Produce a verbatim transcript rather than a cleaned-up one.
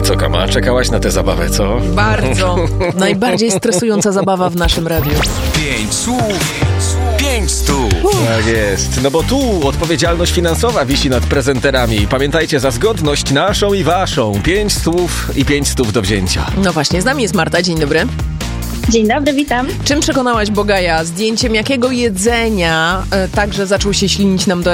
I co, Kama? Czekałaś na tę zabawę, co? Bardzo. Najbardziej stresująca zabawa w naszym radiu. Pięć słów, pięć stów. Tak jest. No bo tu odpowiedzialność finansowa wisi nad prezenterami. Pamiętajcie, za zgodność naszą i waszą. Pięć słów i pięć stów do wzięcia. No właśnie, z nami jest Marta. Dzień dobry. Dzień dobry, witam. Czym przekonałaś Bogaja? Zdjęciem jakiego jedzenia e, także zaczął się ślinić nam do